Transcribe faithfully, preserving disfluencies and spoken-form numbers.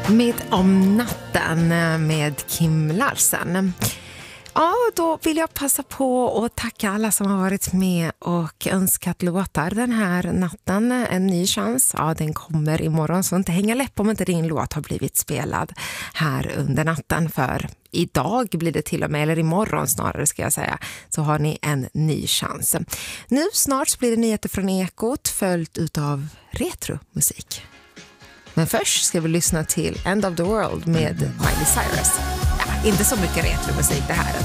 Med Om natten med Kim Larsen. Ja, då vill jag passa på att tacka alla som har varit med och önskat låtar den här natten. En ny chans, ja den kommer imorgon, så inte hänga läpp om inte din låt har blivit spelad här under natten. För idag blir det till och med, eller imorgon snarare ska jag säga, så har ni en ny chans. Nu snart blir det nyheter från Ekot följt utav retromusik. Men först ska vi lyssna till End of the World med Miley Cyrus. Ja, inte så mycket retromusik det här ändå.